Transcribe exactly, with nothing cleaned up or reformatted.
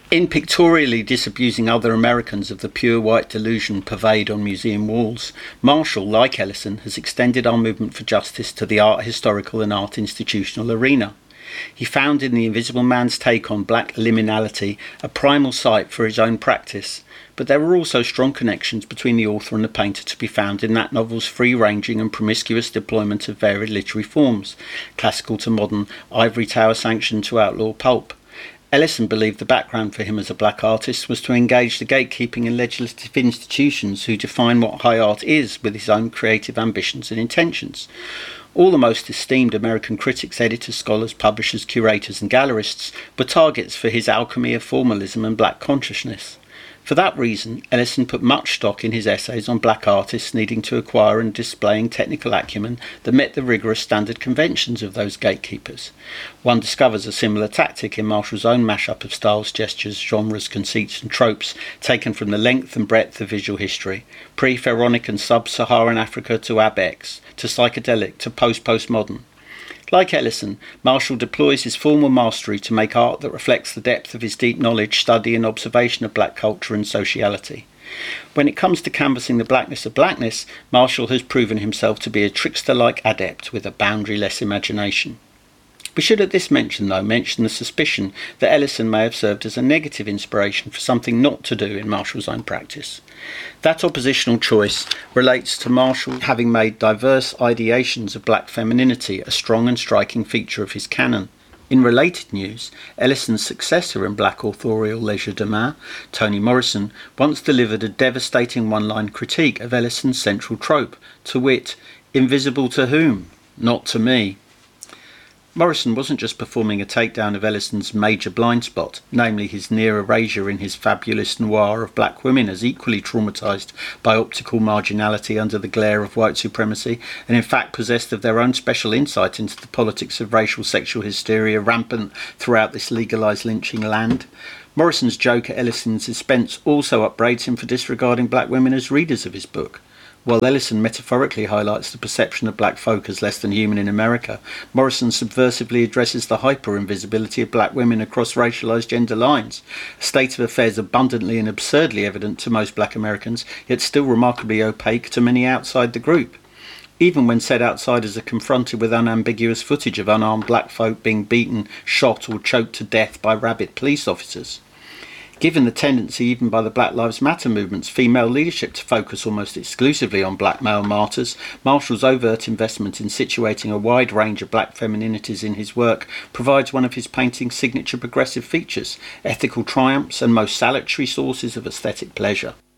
In pictorially disabusing other Americans of the pure white delusion purveyed on museum walls, Marshall, like Ellison, has extended our movement for justice to the art historical and art institutional arena. He found in The Invisible Man's take on black liminality a primal site for his own practice, but there were also strong connections between the author and the painter to be found in that novel's free-ranging and promiscuous deployment of varied literary forms, classical to modern, ivory tower sanctioned to outlaw pulp. Ellison believed the background for him as a black artist was to engage the gatekeeping and legislative institutions who define what high art is with his own creative ambitions and intentions. All the most esteemed American critics, editors, scholars, publishers, curators and gallerists were targets for his alchemy of formalism and black consciousness. For that reason, Ellison put much stock in his essays on black artists needing to acquire and displaying technical acumen that met the rigorous standard conventions of those gatekeepers. One discovers a similar tactic in Marshall's own mashup of styles, gestures, genres, conceits and tropes taken from the length and breadth of visual history, pre-Pharaonic and sub-Saharan Africa to Abex, to psychedelic, to post-postmodern. Like Ellison, Marshall deploys his formal mastery to make art that reflects the depth of his deep knowledge, study and observation of black culture and sociality. When it comes to canvassing the blackness of blackness, Marshall has proven himself to be a trickster-like adept with a boundaryless imagination. We should at this mention, though, mention the suspicion that Ellison may have served as a negative inspiration for something not to do in Marshall's own practice. That oppositional choice relates to Marshall having made diverse ideations of black femininity a strong and striking feature of his canon. In related news, Ellison's successor in black authorial legerdemain, Toni Morrison, once delivered a devastating one-line critique of Ellison's central trope, to wit, "Invisible to whom? Not to me." Morrison wasn't just performing a takedown of Ellison's major blind spot, namely his near erasure in his fabulous noir of black women as equally traumatised by optical marginality under the glare of white supremacy, and in fact possessed of their own special insight into the politics of racial sexual hysteria rampant throughout this legalised lynching land. Morrison's joke at Ellison's expense also upbraids him for disregarding black women as readers of his book. While Ellison metaphorically highlights the perception of black folk as less than human in America, Morrison subversively addresses the hyper-invisibility of black women across racialised gender lines, a state of affairs abundantly and absurdly evident to most black Americans, yet still remarkably opaque to many outside the group. Even when said outsiders are confronted with unambiguous footage of unarmed black folk being beaten, shot or choked to death by rabid police officers. Given the tendency even by the Black Lives Matter movement's female leadership to focus almost exclusively on black male martyrs, Marshall's overt investment in situating a wide range of black femininities in his work provides one of his painting's signature progressive features, ethical triumphs and most salutary sources of aesthetic pleasure.